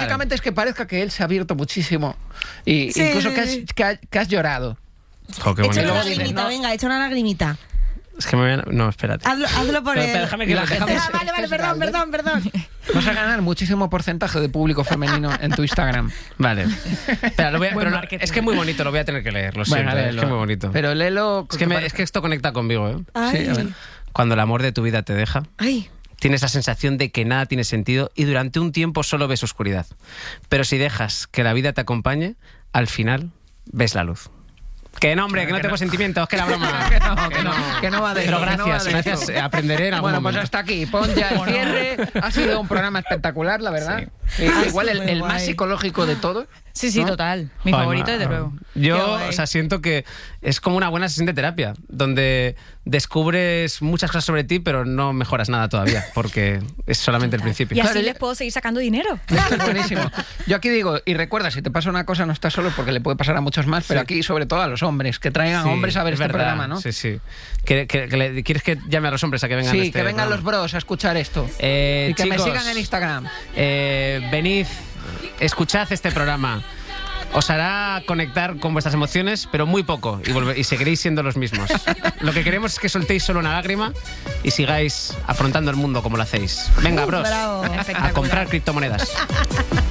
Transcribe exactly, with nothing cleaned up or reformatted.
básicamente vale. es que parezca que él se ha abierto muchísimo. Y sí, incluso que has, que, has, que has llorado. Oh, qué echa una luego lagrimita, dices, ¿no? venga, echa una lagrimita. Es que me voy a... No, espérate. Hazlo, hazlo por pero, él. pero déjame que la lo gente dejamos. Ah, vale, vale, perdón, perdón, perdón. Vas a ganar muchísimo porcentaje de público femenino en tu Instagram. Vale. Espera, lo voy a, pero no, es que es muy bonito, lo voy a tener que leer, lo siento, Bueno, eh, es que es muy bonito. Pero léelo... Es que, me, es que esto conecta conmigo, ¿eh? Ay. Sí, a ver. Cuando el amor de tu vida te deja, Ay. tienes la sensación de que nada tiene sentido y durante un tiempo solo ves oscuridad. Pero si dejas que la vida te acompañe, al final ves la luz. Que no, hombre, que no que tengo no. sentimientos, que la broma. Que no, que no, que no va de Pero eso, que no gracias, va de gracias, eso. eh, aprenderé en algún Bueno, pues momento. hasta aquí. Pon ya el cierre. Ha sido un programa espectacular, la verdad. Sí. Ah, Igual el, muy el más guay. psicológico de todos. Sí, sí, ¿no? total. Mi Joder, favorito, no, desde luego. Yo, Qué guay. o sea, siento que es como una buena sesión de terapia, donde descubres muchas cosas sobre ti, pero no mejoras nada todavía, porque es solamente el principio. Y así Claro, les yo- puedo seguir sacando dinero. Esto es buenísimo. Yo aquí digo, y recuerda, si te pasa una cosa no estás solo porque le puede pasar a muchos más, pero Sí. aquí sobre todo a los hombres, que traigan Sí, hombres a ver es este verdad, programa, ¿no? Sí, sí. Que, que- que le- ¿Quieres que llame a los hombres a que vengan Sí, a este que vengan programa? los bros a escuchar esto. Eh, y que chicos, me sigan en Instagram. Eh, venid, escuchad este programa. Os hará conectar con vuestras emociones, pero muy poco, y, volve- y seguiréis siendo los mismos. Lo que queremos es que soltéis solo una lágrima y sigáis afrontando el mundo como lo hacéis. Venga, bros, Bravo. a comprar criptomonedas.